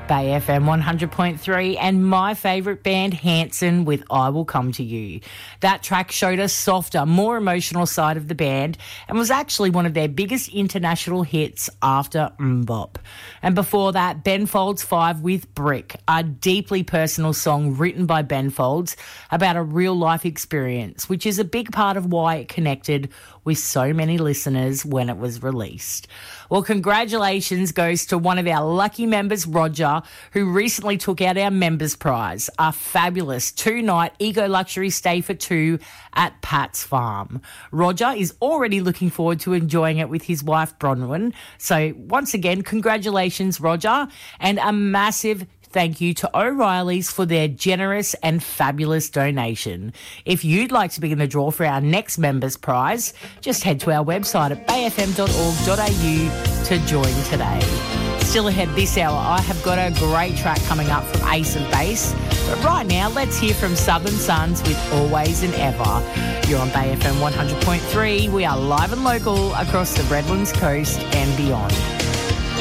Bay FM 100.3 and my favourite band, Hanson, with I Will Come to You. That track showed a softer, more emotional side of the band and was actually one of their biggest international hits after MMMBop. And before that, Ben Folds 5 with Brick, a deeply personal song written by Ben Folds about a real-life experience, which is a big part of why it connected with so many listeners when it was released. Well, congratulations goes to one of our lucky members, Roger, who recently took out our members prize, a fabulous 2-night Eco Luxury stay for 2 at Pat's Farm. Roger is already looking forward to enjoying it with his wife, Bronwyn. So once again, congratulations, Roger, and a massive thank you to O'Reilly's for their generous and fabulous donation. If you'd like to be in the draw for our next members prize, just head to our website at bayfm.org.au to join today. Still ahead this hour, I have got a great track coming up from Ace of Base. But right now, let's hear from Southern Sons with Always and Ever. You're on Bay FM 100.3. We are live and local across the Redlands coast and beyond.